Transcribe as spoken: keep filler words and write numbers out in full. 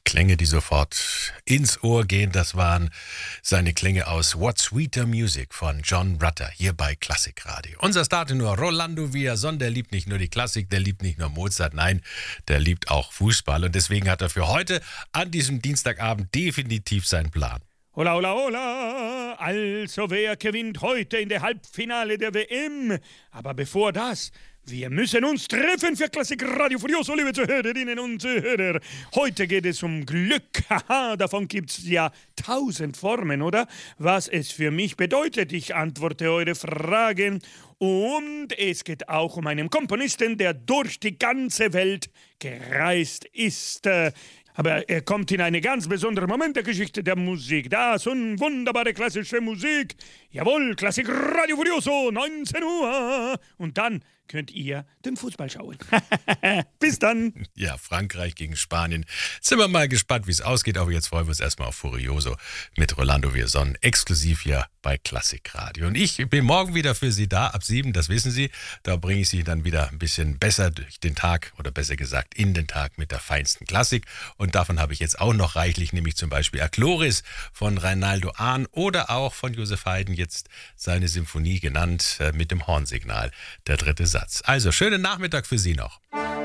Klänge, die sofort ins Ohr gehen, das waren seine Klänge aus What Sweeter Music von John Rutter, hier bei Klassikradio. Unser Startenor Rolando Villazón, der liebt nicht nur die Klassik, der liebt nicht nur Mozart, nein, der liebt auch Fußball. Und deswegen hat er für heute an diesem Dienstagabend definitiv seinen Plan. Hola, hola, hola. Also, wer gewinnt heute in der Halbfinale der W M? Aber bevor das, wir müssen uns treffen für Klassikradio Furioso, liebe Zuhörerinnen und Zuhörer. Heute geht es um Glück. Haha, davon gibt's ja tausend Formen, oder? Was es für mich bedeutet, ich antworte eure Fragen. Und es geht auch um einen Komponisten, der durch die ganze Welt gereist ist. Aber er kommt in eine ganz besondere Moment der Geschichte der Musik. Das und wunderbare klassische Musik. Jawohl, Klassikradio Furioso, neunzehn Uhr. Und dann könnt ihr den Fußball schauen. Bis dann. Ja, Frankreich gegen Spanien. Sind wir mal gespannt, wie es ausgeht. Aber jetzt freuen wir uns erstmal auf Furioso mit Rolando Villazón, exklusiv hier bei Klassikradio. Und ich bin morgen wieder für Sie da, ab sieben, das wissen Sie. Da bringe ich Sie dann wieder ein bisschen besser durch den Tag oder besser gesagt in den Tag mit der feinsten Klassik. Und davon habe ich jetzt auch noch reichlich, nämlich zum Beispiel Ercloris von Reinaldo Ahn oder auch von Joseph Haydn, jetzt seine Symphonie genannt, mit dem Hornsignal, der dritte Satz. Also, schönen Nachmittag für Sie noch.